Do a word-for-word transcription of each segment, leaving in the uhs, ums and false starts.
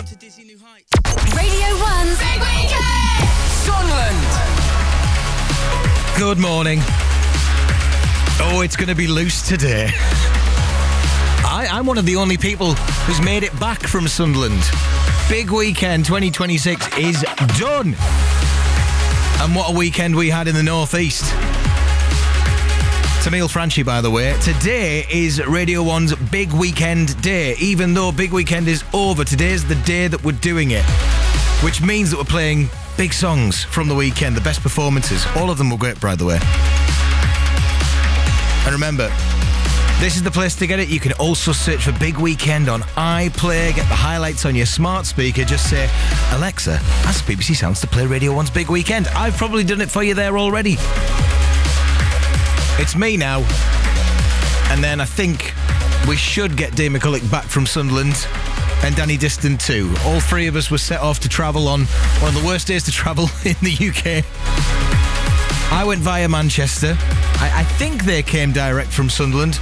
to dizzy new heights. Radio one's Big Weekend! Sunderland! Good morning. Oh, it's going to be loose today. I, I'm one of the only people who's made it back from Sunderland. Big Weekend twenty twenty-six is done. And what a weekend we had in the northeast. Tamil Franchi, by the way. Today is Radio one's Big Weekend Day. Even though Big Weekend is over, today's the day that we're doing it. Which means that we're playing big songs from the weekend, the best performances. All of them were great, by the way. And remember, this is the place to get it. You can also search for Big Weekend on iPlayer, get the highlights on your smart speaker. Just say, Alexa, ask B B C Sounds to play Radio one's Big Weekend. I've probably done it for you there already. It's me now. And then I think we should get Dave McCulloch back from Sunderland and Danny Diston too. All three of us were set off to travel on one of the worst days to travel in the U K. I went via Manchester. I, I think they came direct from Sunderland.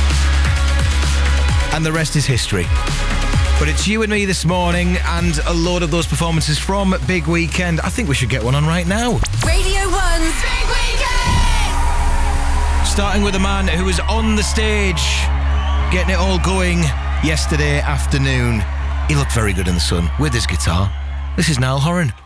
And the rest is history. But it's you and me this morning and a load of those performances from Big Weekend. I think we should get one on right now. Radio one's Big Weekend! Starting with a man who was on the stage, getting it all going yesterday afternoon. He looked very good in the sun with his guitar. This is Niall Horan.